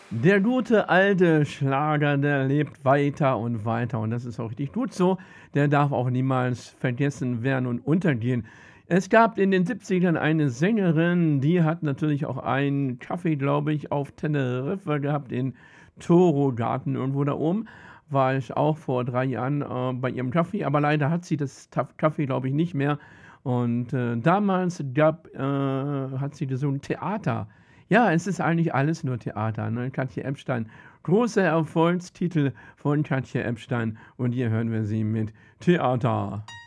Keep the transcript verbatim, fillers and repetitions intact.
Der gute alte Schlager, der lebt weiter und weiter und das ist auch richtig gut so. Der darf auch niemals vergessen werden und untergehen. Es gab in den Siebzigern eine Sängerin, die hat natürlich auch einen Kaffee, glaube ich, auf Teneriffa gehabt, in Toro-Garten irgendwo da oben. War ich auch vor drei Jahren, äh, bei ihrem Kaffee, aber leider hat sie das Taf Kaffee, glaube ich, nicht mehr. Und, äh, damals gab äh, hat sie gesungen Theater. Ja, es ist eigentlich alles nur Theater, ne? Katja Epstein. Großer Erfolgstitel von Katja Epstein und hier hören wir sie mit Theater.